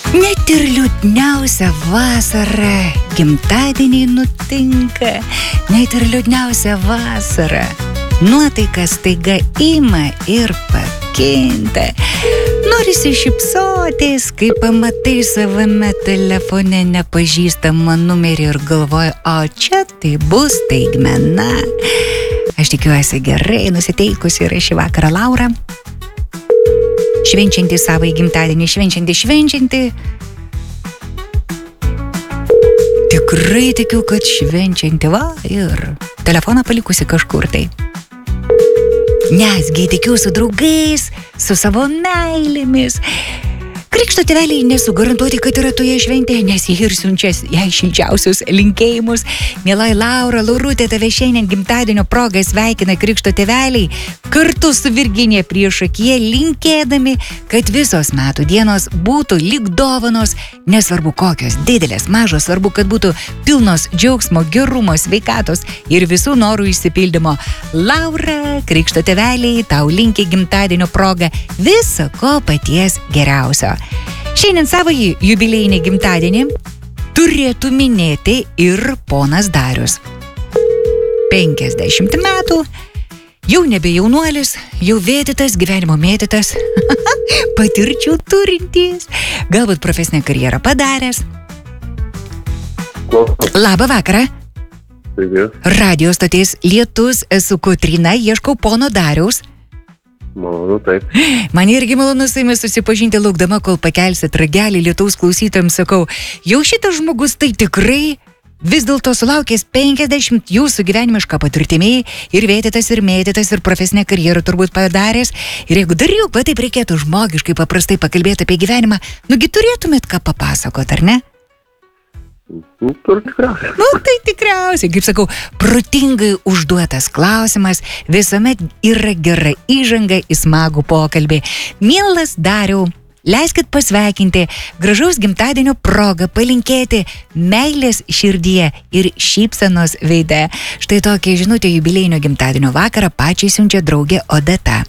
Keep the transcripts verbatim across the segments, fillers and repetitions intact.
Net ir liūdniausia vasara gimtadieniai nutinka. Net ir liūdniausia vasara nuotaika staiga ima ir pakinta. Norisi šypsotis, kai pamatai savame telefone nepažįstamą numerį ir galvoji, o čia tai bus staigmena. Aš tikiuosi gerai nusiteikusi yra šį vakarą Laura. Švenčianti savo gimtadienį, švenčianti, švenčianti. Tikrai tikiu, kad švenčianti va ir telefoną palikusi kažkur tai. Nesgi tikiu su draugais, su savo meilėmis. Krikšto tėveliai nesu garantuoti, kad yra toje šventėje, nes jie ir siunčia jai šilčiausius linkėjimus. Mielai Laura, Laurutė, tave šiandien gimtadienio progai sveikina krikšto tėveliai kartu su Virginija priešakyje, linkėdami, kad visos metų dienos būtų lyg dovanos, nesvarbu kokios, didelės, mažos, svarbu, kad būtų pilnos džiaugsmo, gerumo, sveikatos ir visų norų išsipildymo. Laura, krikšto tėveliai, tau linki gimtadienio proga viso ko paties geriausio. Šiandien savąjį jubiliejinį gimtadienį turėtų minėti ir ponas Darius. penkiasdešimt metų, jau nebe jaunuolis, jau vėtytas, gyvenimo mėtytas, patirčių turintis, galbūt profesinę karjerą padaręs. Labą vakarą. Taigi. Radio stoties Lietus, esu Kotryna, ieškau pono Dariaus. Malonu, taip. Man irgi malonu su jumis susipažinti, laukdama, kol pakelsit ragelį Lietaus klausytojams, sakau, jau šitas žmogus tai tikrai vis dėlto sulaukęs penkiasdešimt jūsų gyvenimišką patirtimį ir vėtytas, ir mėtytas, ir profesinę karjerą turbūt padaręs. Ir jeigu dar jau taip reikėtų žmogiškai paprastai pakalbėti apie gyvenimą, nugi turėtumėt ką papasakot, ar ne? Nu, tur tikriausiai. Nu, tai tikriausiai, kaip sakau, protingai užduotas klausimas visuomet yra gera įžanga į smagų pokalbį. Mielas Dariau, leiskit pasveikinti gražaus gimtadienio progą, palinkėti meilės širdyje ir šypsenos veide. Štai tokia žinutė jubiliejinio gimtadienio vakarą pačiai siunčia draugė Odeta.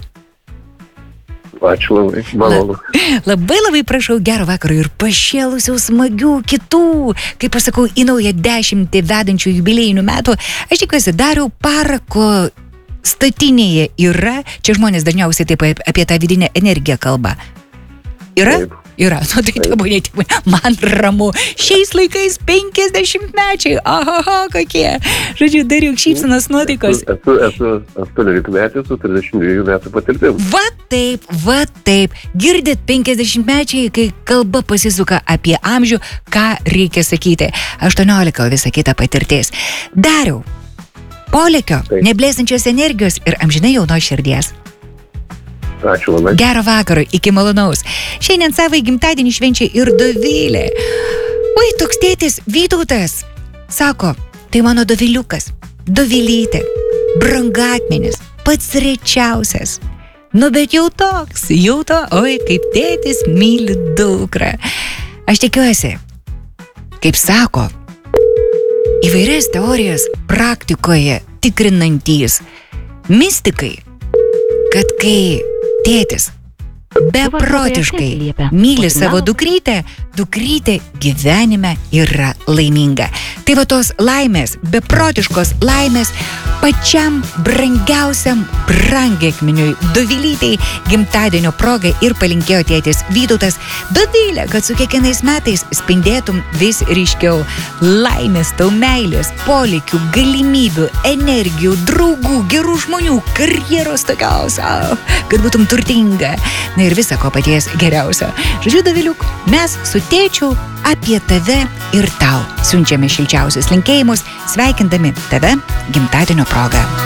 Ačiū labai, malonu. Labai labai prašau gero vakaro ir pašėlusių smagių kitų, kaip aš sakau, į naują dešimtį vedančių jubiliejinių metų. Aš tikiuosi, Dariau, parako statinėje yra, čia žmonės dažniausiai taip apie tą vidinę energiją kalba. Yra? Taip. Yra, nu tai taip, taip, man ramu. Šiais laikais penkiasdešimtmečiai, aha, kokie. Žodžiu, Dariau, šypsenos nuotaikos. Esu, esu aštuoniolikmetis su trisdešimt dviejų metų patirtim. Va taip, va taip. Girdit, penkiasdešimtmečiai, kai kalba pasisuka apie amžių, ką reikia sakyti. aštuoniolika, visa kita patirtis. Dariau, polėkio, Taip. neblėsančios energijos ir amžinai jaunos širdies. Ačiū labai. Gero vakaro, iki malonaus. Šiandien savai gimtadienį švenčia ir Dovilė. Oi, toks tėtis Vytautas. Sako, tai mano Doviliukas, Dovilytė, brangakmenis, pats rečiausias. Nu, bet jau toks, jau to, oi, kaip tėtis myli dukrą. Aš tikiuosi, kaip sako, įvairias teorijas praktikoje tikrinantys mistikai, kad kai tėtis beprotiškai myli savo dukrytę, dukrytė gyvenime yra laiminga. Tai va tos laimės, beprotiškos laimės pačiam brangiausiam brangiakmeniui Dovilytei gimtadienio progai ir palinkėjo tėtis Vytautas. Dovilė, kad su kiekvienais metais spindėtum vis ryškiau laimės, tau meilės, polėkių, galimybių, energijų, draugų, gerų žmonių, karjeros tokios, kad būtum turtinga. Na ir visa ko paties geriausio. Žodžiu, Doviliuk, mes su tėčiu apie tave ir tau siunčiame šilčiausius linkėjimus, sveikindami tave gimtadienio progą.